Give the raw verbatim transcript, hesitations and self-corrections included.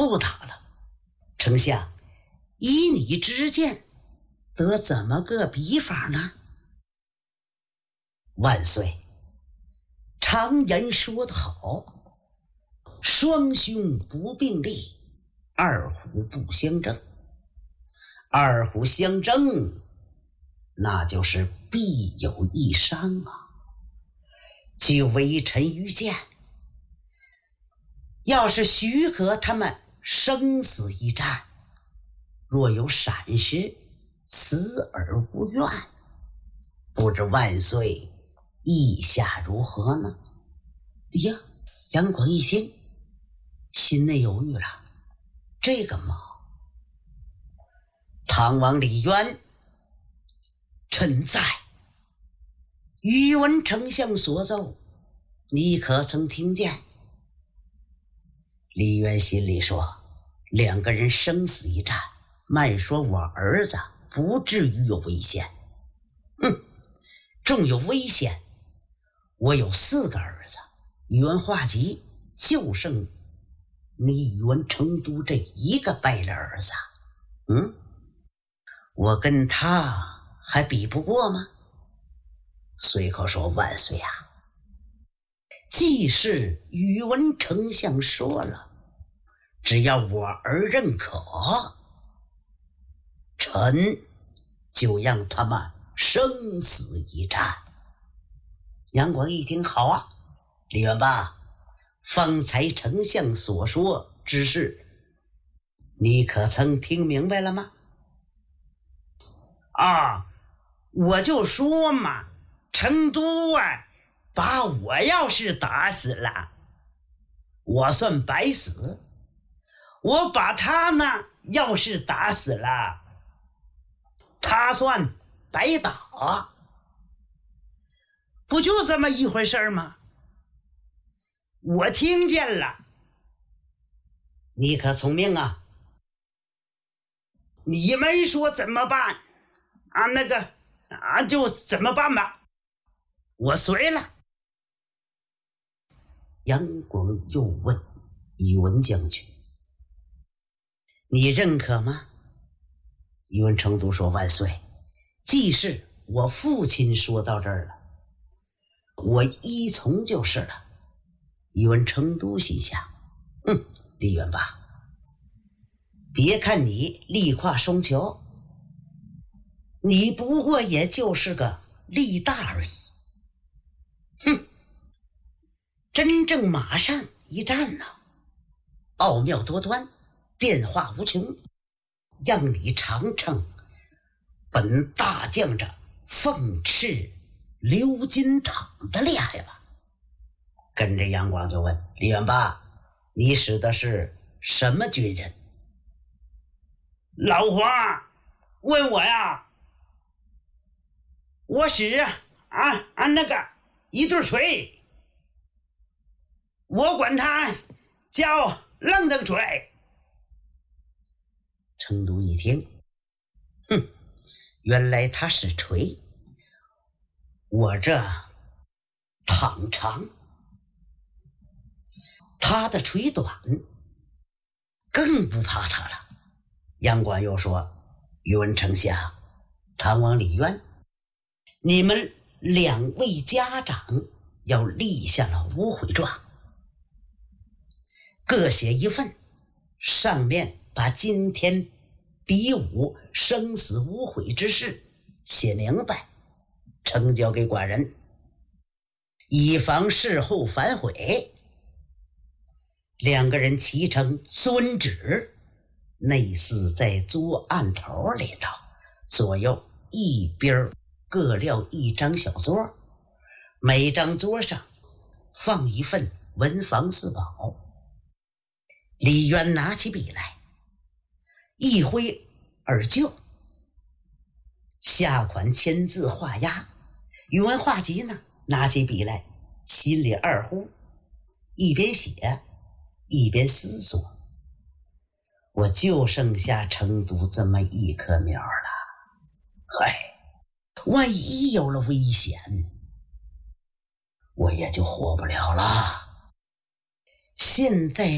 不打了。丞相，以你之见，得怎么个比法呢？万岁，常言说得好，双雄不并立，二虎不相争。二虎相争，那就是必有一伤啊。据微臣愚见，要是许可他们生死一战，若有闪失，死而无怨，不知万岁意下如何呢？哎呀，杨广一听，心内犹豫了，这个嘛，唐王李渊，臣在。宇文丞相所奏，你可曾听见？李渊心里说，两个人生死一战，慢说我儿子不至于有危险。哼，纵有危险，我有四个儿子，宇文化及就剩你宇文成都这一个败类儿子。嗯，我跟他还比不过吗？随口说，万岁啊，既是宇文丞相说了，只要我儿认可，臣就让他们生死一战。杨广一听，好啊，李元霸，方才丞相所说之事，你可曾听明白了吗？ 啊，我就说嘛，成都啊，把我要是打死了，我算白死；我把他呢，要是打死了，他算白打。不就这么一回事吗？我听见了。 你可聪明啊！ 你们说怎么办啊？那个啊，就怎么办吧，我随了。 杨广又问宇文将军，你认可吗？宇文成都说，万岁，既是我父亲说到这儿了，我依从就是了。宇文成都心想，哼，李元霸，别看你力跨双桥，你不过也就是个力大而已。哼，真正马上一战呢，奥妙多端，变化无穷，让你尝尝本大将这凤翅鎏金镗的厉害吧。跟着杨广就问，李元霸，你使的是什么军人？ 老黄问我呀，我使啊啊那个一对锤，我管他叫愣登锤。 成都一听，哼，原来他是锤，我这躺长，他的锤短，更不怕他了。杨广又说，宇文丞相，唐王李渊，你们两位家长要立下了无悔状，各写一份，上面把今天比武生死无悔之事写明白，呈交给寡人，以防事后反悔。两个人齐成遵旨，内侍在桌案头里头，左右一边各撂一张小桌，每张桌上放一份文房四宝。李渊拿起笔来，一挥而就，下款签字画押。宇文化及呢，拿起笔来，心里二呼，一边写一边思索，我就剩下成都这么一棵苗了，嗨，万一有了危险，我也就活不了了。现在